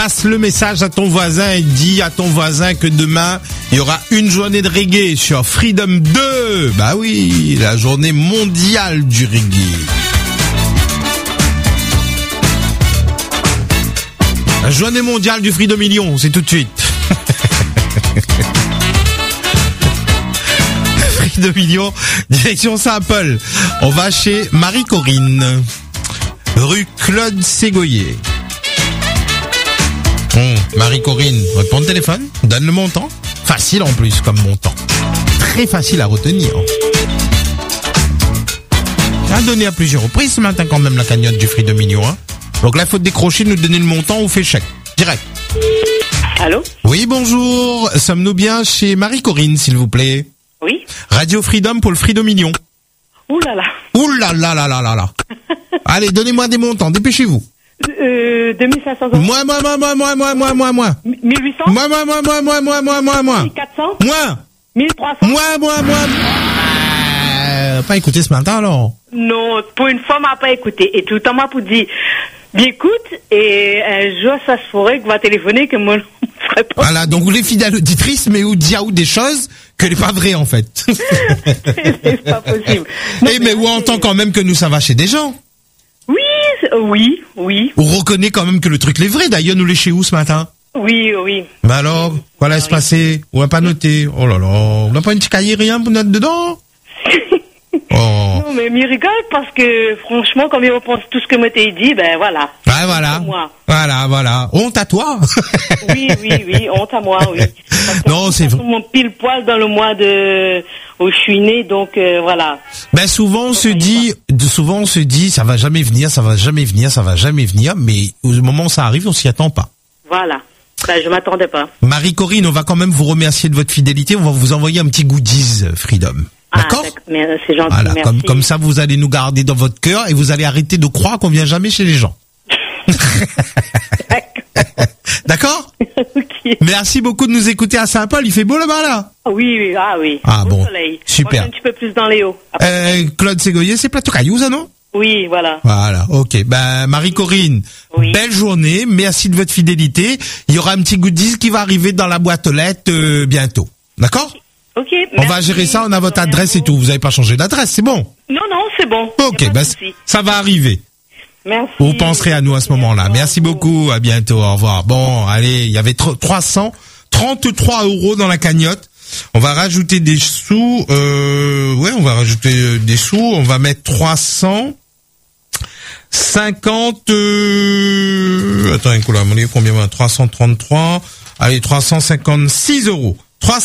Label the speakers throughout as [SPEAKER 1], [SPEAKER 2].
[SPEAKER 1] passe le message à ton voisin et dis à ton voisin que demain, il y aura une journée de reggae sur Freedom 2. Bah oui, la journée mondiale du reggae. La journée mondiale du Freedom Million, c'est tout de suite. Freedom Million, direction Saint-Paul. On va chez Marie-Corinne, rue Claude Ségoyer. Marie-Corinne, réponds au téléphone, donne le montant. Facile en plus comme montant. Très facile à retenir. On a donné à plusieurs reprises ce matin quand même la cagnotte du Freedom Million. Hein. Donc là, il faut décrocher, nous donner le montant ou fait chèque. Direct.
[SPEAKER 2] Allô ?
[SPEAKER 1] Oui, bonjour. Sommes-nous bien chez Marie-Corinne, s'il vous plaît ?
[SPEAKER 2] Oui.
[SPEAKER 1] Radio Freedom pour le Freedom Million.
[SPEAKER 2] Ouh là là.
[SPEAKER 1] Ouh là là là là là là. Allez, donnez-moi des montants, dépêchez-vous.
[SPEAKER 2] 2500 euros.
[SPEAKER 1] Moi.
[SPEAKER 2] 1800.
[SPEAKER 1] Moi.
[SPEAKER 2] 1400.
[SPEAKER 1] Moi.
[SPEAKER 2] 1300.
[SPEAKER 1] Moi. Pas écouté ce matin alors.
[SPEAKER 2] Non, pour une fois, m'a pas écouté. Et tout le temps, m'a pour dire, bien écoute, et un jour, ça se ferait que va téléphoner, que moi, je ne ferais pas.
[SPEAKER 1] Voilà, donc les fidèles auditrices, mais où dire des choses que n'est pas vraies en fait.
[SPEAKER 2] C'est pas possible. Non,
[SPEAKER 1] mais où on entend quand même que nous, ça va chez des gens.
[SPEAKER 2] Oui.
[SPEAKER 1] On reconnaît quand même que le truc est vrai. D'ailleurs, nous les chez où ce matin?
[SPEAKER 2] Oui.
[SPEAKER 1] Bah alors, quoi laisse passer? On va pas noter. Oh là là, on n'a pas une petite cahier, rien pour noter dedans? Oh.
[SPEAKER 2] Non, mais m'y rigole parce que, franchement, comme il repense tout ce que moi t'ai dit, ben voilà.
[SPEAKER 1] Ah, voilà. Voilà. Honte à toi.
[SPEAKER 2] Oui, honte à moi, oui.
[SPEAKER 1] Non, c'est vrai.
[SPEAKER 2] Mon pile poil dans le mois où je suis né, donc voilà.
[SPEAKER 1] Ben souvent on se dit, ça va jamais venir, mais au moment où ça arrive, on s'y attend pas.
[SPEAKER 2] Voilà. Ben je m'attendais pas.
[SPEAKER 1] Marie-Corinne, on va quand même vous remercier de votre fidélité. On va vous envoyer un petit goodies Freedom. D'accord?
[SPEAKER 2] Mais c'est gentil,
[SPEAKER 1] voilà,
[SPEAKER 2] merci.
[SPEAKER 1] comme ça, vous allez nous garder dans votre cœur et vous allez arrêter de croire qu'on vient jamais chez les gens. D'accord?
[SPEAKER 2] Okay.
[SPEAKER 1] Merci beaucoup de nous écouter à Saint-Paul. Il fait beau là-bas, là?
[SPEAKER 2] Oui.
[SPEAKER 1] Ah bon.
[SPEAKER 2] Soleil.
[SPEAKER 1] Super.
[SPEAKER 2] Moi, un petit peu plus dans les hauts.
[SPEAKER 1] Claude Ségoyer, c'est Plateau Caillou, ça, non?
[SPEAKER 2] Oui, voilà.
[SPEAKER 1] Voilà, ok. Ben, Marie-Corinne, belle journée. Merci de votre fidélité. Il y aura un petit goodies qui va arriver dans la boîte aux lettres bientôt. D'accord?
[SPEAKER 2] Ok.
[SPEAKER 1] On va gérer ça, on a votre adresse et tout. Vous n'avez pas changé d'adresse, c'est bon?
[SPEAKER 2] Non, c'est bon.
[SPEAKER 1] Ok, ça va arriver.
[SPEAKER 2] Merci.
[SPEAKER 1] Vous penserez à nous à ce moment-là. Merci beaucoup, à bientôt, au revoir. Bon, allez, il y avait 333 € dans la cagnotte. On va rajouter des sous, on va rajouter des sous, on va mettre 350, attends, combien, 333, allez, 356 €.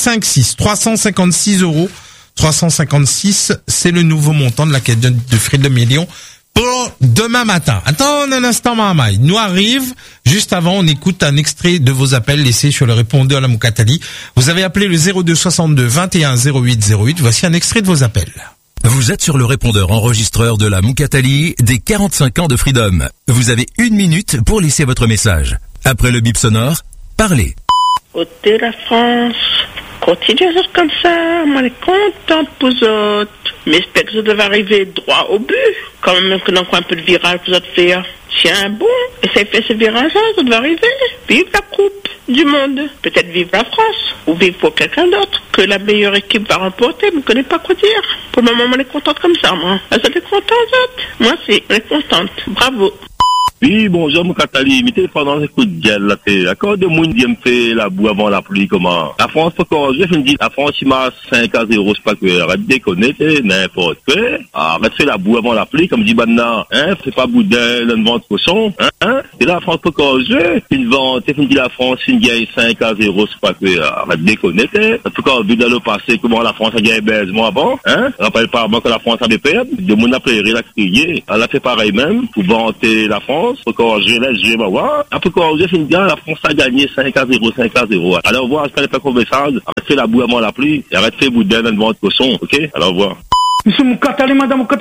[SPEAKER 1] 356 €. 356, c'est le nouveau montant de la cagnotte de Freedom Million pour demain matin. Attends un instant, Mahamay. Nous arrive, juste avant, on écoute un extrait de vos appels laissés sur le répondeur à la Moukatali. Vous avez appelé le 02 62 21 08 08. Voici un extrait de vos appels.
[SPEAKER 3] Vous êtes sur le répondeur enregistreur de la Moukatali des 45 ans de Freedom. Vous avez 1 minute pour laisser votre message. Après le bip sonore, parlez.
[SPEAKER 4] Côté la France, continuez comme ça, on est content pour vous autres. Mais j'espère que ça devait arriver droit au but. Quand même que dans un peu de virage vous autres faire. Tiens bon, essayez de faire ce virage-là, ça devait arriver. Vive la Coupe du Monde. Peut-être vive la France. Ou vive pour quelqu'un d'autre. Que la meilleure équipe va remporter, je ne connais pas quoi dire. Pour le moment, on est contente comme ça, moi. Vous êtes contente, autres? Moi, si, on est contente. Bravo.
[SPEAKER 5] Oui, bonjour, Moukatali. Mes téléphones dans les coups de gueule, là, c'est, d'accord, de moun, me fait la boue avant la pluie, comment? La France, quand je me dis, la France, il m'a 5-0, c'est pas que, arrête de déconner, n'importe quoi. Arrête de faire la boue avant la pluie, comme dit maintenant, c'est pas boudin, le vent de cochon, Et la France, quand je, une vente, je me dis, la France, une gagne 5-0, c'est pas que, arrête de déconner, en tout cas, vu dans le passé, comment la France a gagné baisement avant, Rappelle pas avant que la France avait perdu, de moun a pleuré, la crié, elle a fait pareil même, pour vanter la France. Encore je voir. Après quand je finis bien, la France a gagné 5-0. Alors voir, je ne pas qu'on message, arrête de faire la boue avant la pluie, et arrête de faire boudin dans le vent de cochon, ok? Alors voir.
[SPEAKER 6] Monsieur Moukatali, madame